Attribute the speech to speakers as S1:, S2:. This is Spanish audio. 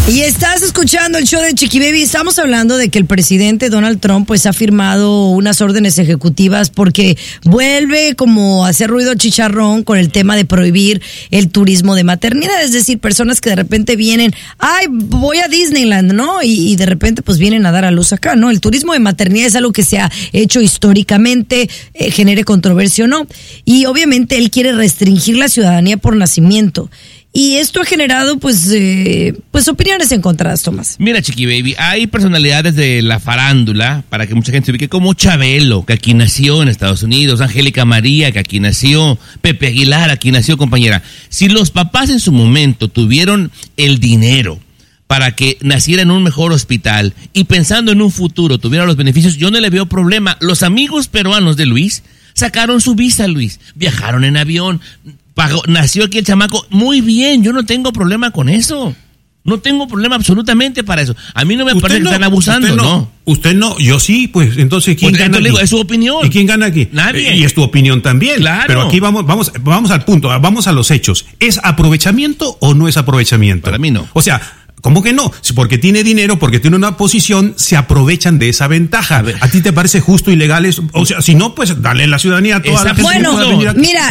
S1: Y estás escuchando el show de Chiqui Baby. Estamos hablando de que el presidente Donald Trump pues ha firmado unas órdenes ejecutivas porque vuelve como a hacer ruido chicharrón con el tema de prohibir el turismo de maternidad. Es decir, personas que de repente vienen, voy a Disneyland, ¿no? Y de repente pues vienen a dar a luz acá, ¿no? El turismo de maternidad es algo que se ha hecho históricamente, genere controversia o no. Y obviamente él quiere restringir la ciudadanía por nacimiento. Y esto ha generado, pues opiniones encontradas, Tomás.
S2: Mira, Chiqui Baby, hay personalidades de la farándula, para que mucha gente se ubique, como Chabelo, que aquí nació en Estados Unidos, Angélica María, que aquí nació, Pepe Aguilar, aquí nació, compañera. Si los papás en su momento tuvieron el dinero para que naciera en un mejor hospital y pensando en un futuro tuviera los beneficios, yo no le veo problema. Los amigos peruanos de Luis sacaron su visa, Luis, viajaron en avión, nació aquí el chamaco, muy bien, yo no tengo problema con eso. No tengo problema absolutamente para eso. A mí no me parece que están abusando, ¿no?
S3: Usted no, yo sí, pues entonces ¿quién gana aquí?
S2: Digo, es su opinión.
S3: ¿Y quién gana aquí?
S2: Nadie.
S3: Y es tu opinión también.
S2: Claro.
S3: Pero aquí vamos al punto, vamos a los hechos. ¿Es aprovechamiento o no es aprovechamiento?
S2: Para mí no.
S3: O sea, ¿cómo que no? Porque tiene dinero, porque tiene una posición, se aprovechan de esa ventaja. ¿A ti te parece justo y legal eso? O sea, si no, pues dale la ciudadanía a toda la gente.
S1: Bueno, mira,